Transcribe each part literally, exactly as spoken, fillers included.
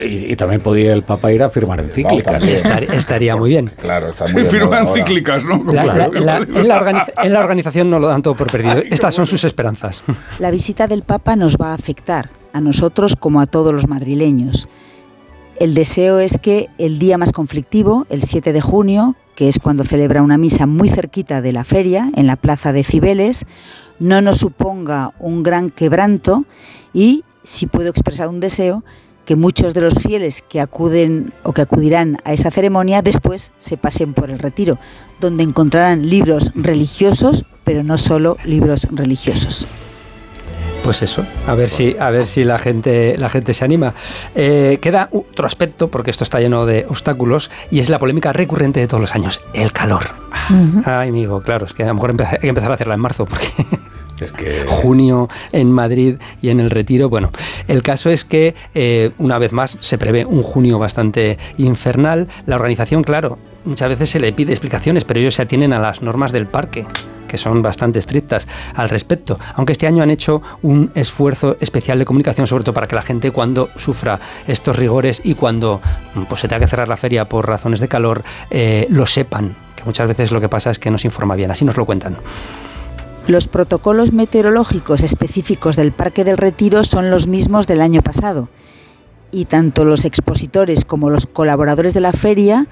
Y, y también podía el Papa ir a firmar encíclicas. No, Estar, estaría muy bien. Claro, está muy sí, firman encíclicas, ¿no? La, la, la, en, la organiza, en la organización no lo dan todo por perdido. Ay, Estas son sus esperanzas. La visita del Papa nos va a afectar, a nosotros como a todos los madrileños. El deseo es que el día más conflictivo, el siete de junio, que es cuando celebra una misa muy cerquita de la feria, en la plaza de Cibeles, no nos suponga un gran quebranto y, si puedo expresar un deseo, que muchos de los fieles que acuden o que acudirán a esa ceremonia después se pasen por el Retiro, donde encontrarán libros religiosos, pero no solo libros religiosos. Pues eso, a ver si a ver si la gente la gente se anima. Eh, queda otro aspecto, porque esto está lleno de obstáculos, y es la polémica recurrente de todos los años, el calor. Uh-huh. Ay, amigo, claro, es que a lo mejor hay que empezar a hacerla en marzo, porque es que junio en Madrid y en el Retiro. Bueno, el caso es que eh, una vez más se prevé un junio bastante infernal. La organización, claro, muchas veces se le pide explicaciones, pero ellos se atienen a las normas del parque, que son bastante estrictas al respecto, aunque este año han hecho un esfuerzo especial de comunicación, sobre todo para que la gente, cuando sufra estos rigores y cuando pues, se tenga que cerrar la feria por razones de calor, eh, lo sepan, que muchas veces lo que pasa es que no se informa bien. Así nos lo cuentan. Los protocolos meteorológicos específicos del Parque del Retiro son los mismos del año pasado, y tanto los expositores como los colaboradores de la feria,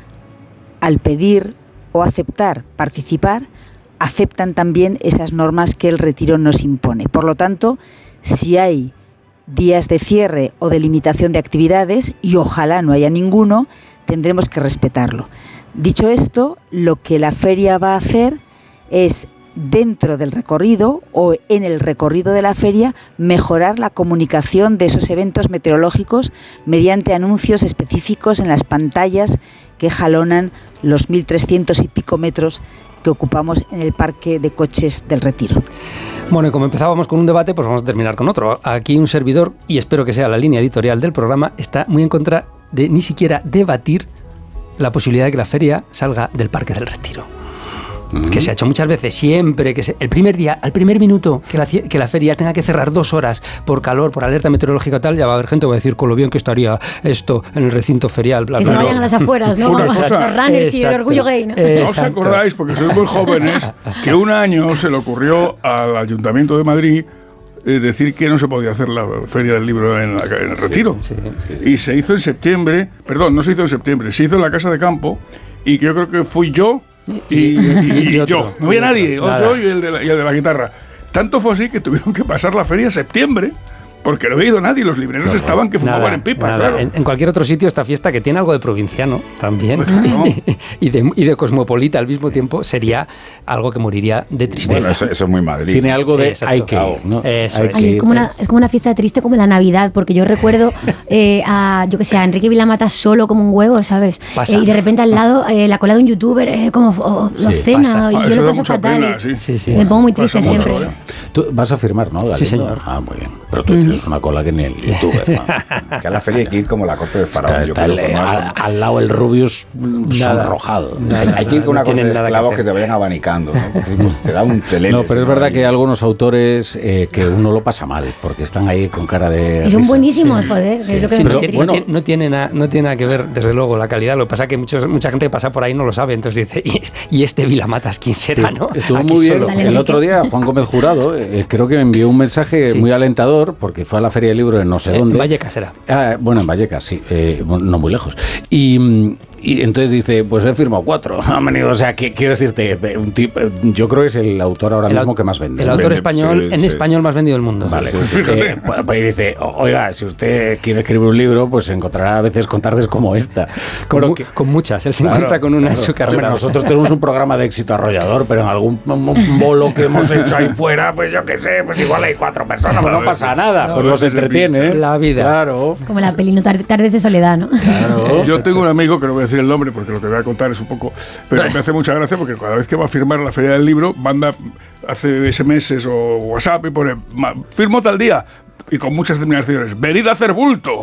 al pedir o aceptar participar, aceptan también esas normas que el Retiro nos impone. Por lo tanto, si hay días de cierre o de limitación de actividades, y ojalá no haya ninguno, tendremos que respetarlo. Dicho esto, lo que la feria va a hacer es, dentro del recorrido o en el recorrido de la feria, mejorar la comunicación de esos eventos meteorológicos mediante anuncios específicos en las pantallas que jalonan los mil trescientos y pico metros que ocupamos en el parque de coches del Retiro. Bueno, y como empezábamos con un debate, pues vamos a terminar con otro. Aquí un servidor, y espero que sea la línea editorial del programa, está muy en contra de ni siquiera debatir la posibilidad de que la feria salga del Parque del Retiro. Uh-huh. Que se ha hecho muchas veces, siempre que se, el primer día, al primer minuto que la, que la feria tenga que cerrar dos horas por calor, por alerta meteorológica y tal, ya va a haber gente que va a decir con lo bien que estaría esto en el recinto ferial, bla, que bla, se bla. vayan a las afueras, ¿no? Los runners y el orgullo gay, ¿no? ¿No os acordáis, porque sois muy jóvenes, que un año se le ocurrió al Ayuntamiento de Madrid eh, decir que no se podía hacer la Feria del Libro en, la, en el Retiro? Sí, sí, sí. Y se hizo en septiembre, perdón, no se hizo en septiembre, se hizo en la Casa de Campo, y que yo creo que fui yo y, y, y, y yo, no había nadie, yo y el, de la, y el de la guitarra. Tanto fue así que tuvieron que pasar la feria a septiembre, porque no había ido nadie, los libreros no, estaban que fumaban nada, en pipa. Nada. Claro. En, en cualquier otro sitio esta fiesta, que tiene algo de provinciano también, no. y, de, y de cosmopolita al mismo tiempo, sería algo que moriría de tristeza. Bueno, eso, eso es muy Madrid. Tiene algo de sí, hay que ir, ¿no? Eso hay es. Ay, es, como una, es como una fiesta triste como la Navidad, porque yo recuerdo eh, a, yo que sé, a Enrique Vilamata solo como un huevo, ¿sabes? Eh, y de repente al lado eh, la cola de un youtuber eh, como oh, sí, obscena, pasa. y Ah, yo lo paso fatal. Pena, sí. Sí, sí. Me pongo muy triste pasa siempre. Mucho, ¿eh? Tú vas a firmar, ¿no, Galindo? Sí, señor. Ah, muy bien. Pero tú mm. tienes una cola que ni el youtuber, ¿no? Que a la feria hay que ir como la corte del faraón. Está, está el, al, al lado el Rubius sonrojado. Nada, hay que ir con una no corte de esclavos que, que te vayan abanicando, ¿no? Pues te da un telele. No, pero es verdad ahí. Que hay algunos autores eh, que uno lo pasa mal, porque están ahí con cara de... Y son buenísimos, joder. Sí. Es lo que sí, me pero, bueno, no, no, tiene na, no tiene nada que ver, desde luego, la calidad. Lo que pasa es que muchos, mucha gente que pasa por ahí no lo sabe, entonces dice, ¿y, y este Vilamatas quién será, no? Estuvo Aquí muy bien. Solo. El otro día, Juan Gómez Jurado, eh, creo que me envió un mensaje sí. muy alentador, porque fue a la Feria del Libro en no sé eh, dónde. En Vallecas era. Ah, bueno, en Vallecas, sí, eh, no muy lejos. Y, y entonces dice, pues he firmado cuatro. O sea, que, quiero decirte, un tipo, yo creo que es el autor ahora el mismo que más vende. El autor vende, español, sí, en sí. español más vendido del mundo. Vale. Sí, sí, eh, pues, pues dice, oiga, si usted quiere escribir un libro, pues encontrará a veces con tardes como esta. Con, mu que, con muchas, él se claro, encuentra con una claro. en su carrera. Hombre, nosotros tenemos un programa de éxito arrollador, pero en algún bolo que hemos hecho ahí fuera, pues yo qué sé, pues igual hay cuatro personas, pues no pasa nada, no, pues los entretiene. La vida. Claro. Como la peli, no tardes de soledad, ¿no? Claro. Yo tengo un amigo, que no voy a decir el nombre porque lo que voy a contar es un poco, pero me hace mucha gracia porque cada vez que va a firmar la Feria del Libro, manda, hace ese meses o WhatsApp y pone, firmo tal día. Y con muchas terminaciones, venid a hacer bulto.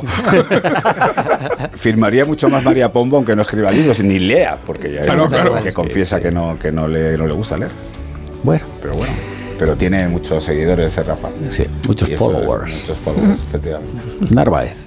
Firmaría mucho más María Pombo aunque no escriba libros, ni lea, porque ya claro, es claro. que confiesa que no, que no le, no le gusta leer. Bueno, pero bueno. Pero tiene muchos seguidores ese Rafa. Sí, muchos followers. Es, muchos followers, efectivamente. Narváez.